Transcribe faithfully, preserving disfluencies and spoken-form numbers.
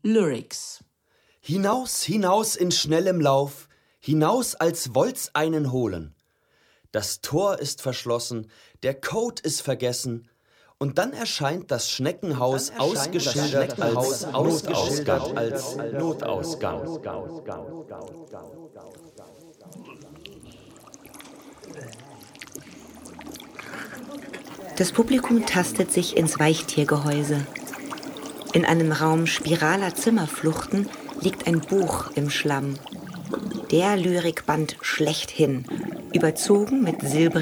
Lyrics. Hinaus, hinaus in schnellem Lauf, hinaus, als wollt's einen holen. Das Tor ist verschlossen, der Code ist vergessen, und dann erscheint das Schneckenhaus ausgeschildert als Notausgang. Als Notausgang. Das Publikum tastet sich ins Weichtiergehäuse. In einem Raum spiraler Zimmerfluchten liegt ein Buch im Schlamm. Der Lyrikband schlechthin, überzogen mit silbrigen